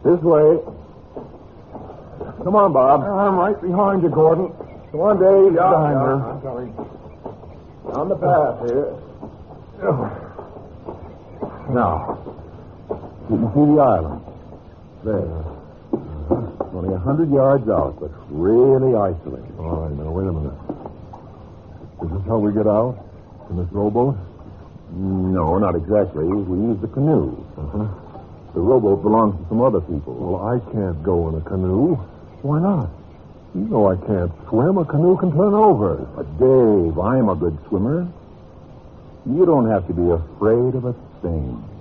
This way. Come on, Bob. I'm right behind you, Gordon. Come on, Dave. Behind her. I'm coming. On the path here. Now, you can see the island. There. Only 100 yards out, but really isolated. All right, now, wait a minute. Is this how we get out? In this rowboat? No, not exactly. We use the canoe. The rowboat belongs to some other people. Well, I can't go in a canoe. Why not? You know I can't swim. A canoe can turn over. But, Dave, I'm a good swimmer. You don't have to be afraid of a thing.